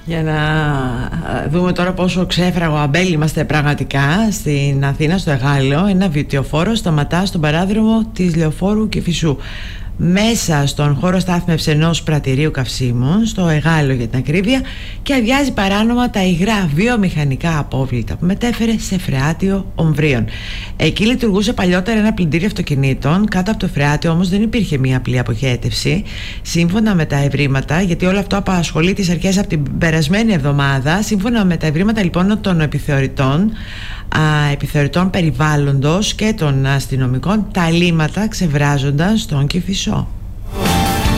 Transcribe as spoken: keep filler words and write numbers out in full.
Για να δούμε τώρα πόσο ξέφραγο αμπέλ είμαστε πραγματικά στην Αθήνα, στο Εγάλεο. Ένα βιτιοφόρο σταματά στον παράδρομο της Λεωφόρου Κηφισού, μέσα στον χώρο στάθμευσης ενός πρατηρίου καυσίμων, στο Εγάλεο για την ακρίβεια, και αδειάζει παράνομα τα υγρά βιομηχανικά απόβλητα που μετέφερε σε φρεάτιο Ομβρίων. Εκεί λειτουργούσε παλιότερα ένα πλυντήριο αυτοκινήτων. Κάτω από το φρεάτιο όμως δεν υπήρχε μία απλή αποχέτευση. Σύμφωνα με τα ευρήματα, γιατί όλο αυτό απασχολεί τις αρχές από την περασμένη εβδομάδα, σύμφωνα με τα ευρήματα λοιπόν των επιθεωρητών, α, επιθεωρητών περιβάλλοντος και των αστυνομικών, τα λίμματα ξεβράζονταν στον Κηφισό.